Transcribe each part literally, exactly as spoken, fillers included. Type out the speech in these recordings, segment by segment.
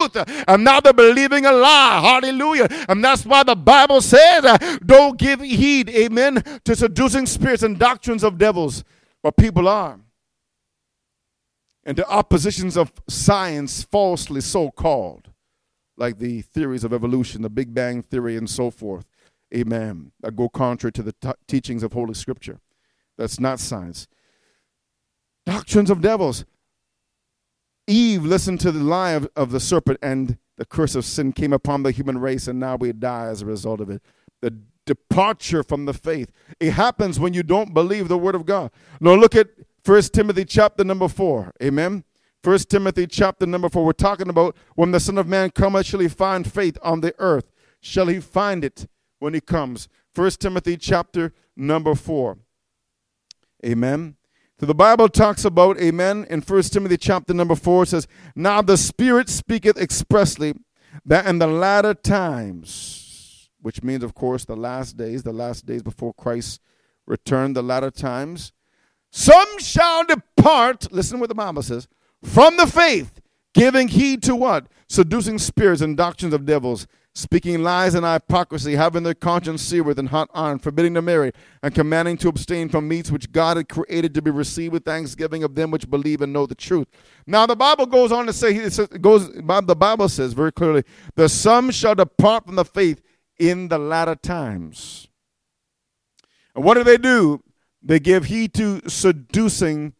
truth, and now they're believing a lie. Hallelujah. And that's why the Bible says, uh, don't give heed, amen, to seducing spirits and doctrines of devils. But people are. And the oppositions of science, falsely so-called, like the theories of evolution, the Big Bang Theory, and so forth, amen, that go contrary to the t- teachings of Holy Scripture. That's not science. Doctrines of devils. Eve listened to the lie of, of the serpent, and the curse of sin came upon the human race, and now we die as a result of it. The departure from the faith. It happens when you don't believe the word of God. Now look at First Timothy chapter number four. Amen. First Timothy chapter number four. We're talking about when the Son of Man cometh, shall he find faith on the earth? Shall he find it when he comes? First Timothy chapter number four. Amen. So the Bible talks about, amen, in First Timothy chapter number four, it says, now the Spirit speaketh expressly that in the latter times, which means, of course, the last days, the last days before Christ returned, the latter times, some shall depart, listen to what the Bible says, from the faith, giving heed to what? Seducing spirits and doctrines of devils, speaking lies and hypocrisy, having their conscience seared with hot iron, forbidding to marry, and commanding to abstain from meats which God had created to be received with thanksgiving of them which believe and know the truth. Now the Bible goes on to say, it says, it goes, the Bible says very clearly, the some shall depart from the faith in the latter times. And what do they do? They give heed to seducing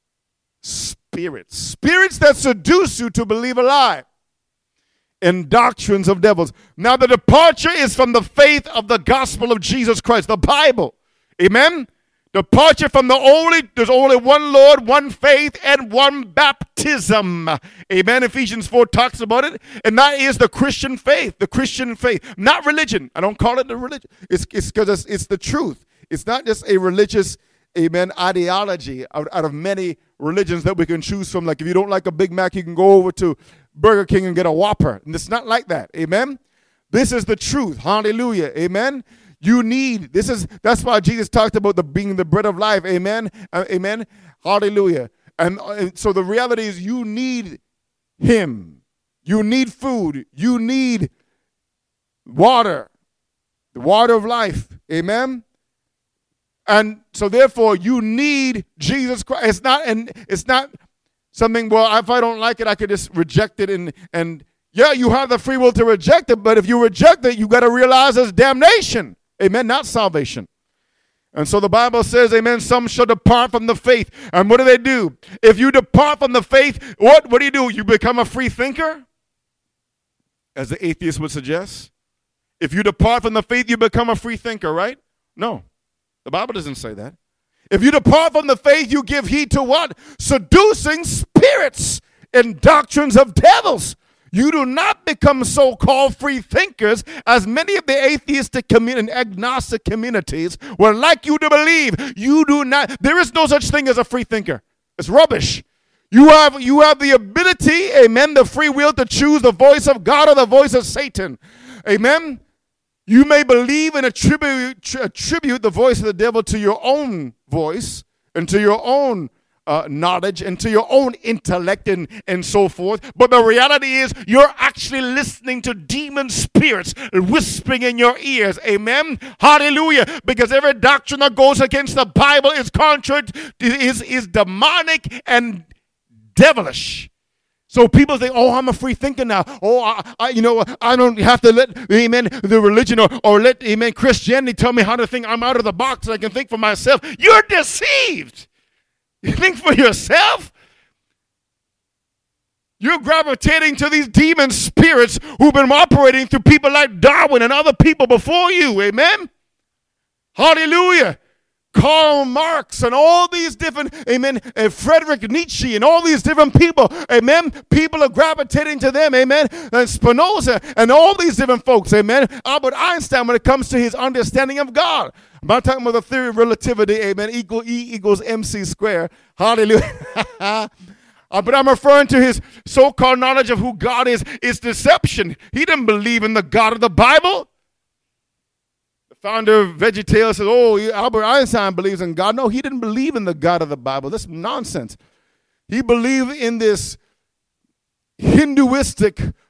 spirits. Spirits that seduce you to believe a lie. And doctrines of devils. Now the departure is from the faith of the gospel of Jesus Christ, the Bible. Amen? Departure from the only, there's only one Lord, one faith, and one baptism. Amen? Ephesians four talks about it. And that is the Christian faith, the Christian faith. Not religion. I don't call it the religion. It's because it's, it's, it's the truth. It's not just a religious, amen, ideology out, out of many religions that we can choose from. Like if you don't like a Big Mac, you can go over to Burger King and get a Whopper. And it's not like that. Amen. This is the truth. Hallelujah. Amen. You need, this is, that's why Jesus talked about the being the bread of life. Amen. Uh, amen. Hallelujah. And, uh, and so the reality is you need him. You need food. You need water. The water of life. Amen. And so therefore you need Jesus Christ. It's not, and it's not something, well, if I don't like it, I could just reject it. And, and yeah, you have the free will to reject it, but if you reject it, you got to realize it's damnation. Amen, not salvation. And so the Bible says, amen, some shall depart from the faith. And what do they do? If you depart from the faith, what, what do you do? You become a free thinker, as the atheist would suggest. If you depart from the faith, you become a free thinker, right? No, the Bible doesn't say that. If you depart from the faith, you give heed to what? Seducing spirits and doctrines of devils. You do not become so-called free thinkers, as many of the atheistic community and agnostic communities would like you to believe. You do not. There is no such thing as a free thinker. It's rubbish. You have, you have the ability, amen, the free will to choose the voice of God or the voice of Satan. Amen. You may believe and attribute, attribute the voice of the devil to your own voice and to your own uh, knowledge and to your own intellect and, and so forth. But the reality is you're actually listening to demon spirits whispering in your ears. Amen. Hallelujah. Because every doctrine that goes against the Bible is contrary, is, is demonic and devilish. So people say, oh, I'm a free thinker now. Oh, I, I, you know, I don't have to let, amen, the religion or, or let, amen, Christianity tell me how to think. I'm out of the box and I can think for myself. You're deceived. You think for yourself? You're gravitating to these demon spirits who've been operating through people like Darwin and other people before you. Amen? Hallelujah. Karl Marx and all these different, amen, and Friedrich Nietzsche and all these different people, amen, people are gravitating to them, amen, and Spinoza and all these different folks, amen, Albert Einstein when it comes to his understanding of God. I'm not talking about the theory of relativity, amen, equal E equals mc squared, hallelujah. uh, but I'm referring to his so-called knowledge of who God is, is deception. He didn't believe in the God of the Bible. Founder of VeggieTales says, oh, Albert Einstein believes in God. No, he didn't believe in the God of the Bible. That's nonsense. He believed in this Hinduistic